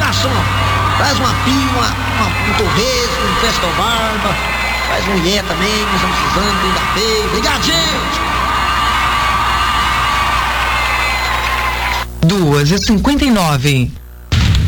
Traz uma pia, um torresmo, um presto barba. Traz mulher também, nós estamos precisando, tem da feia. Obrigado, gente! 2h59.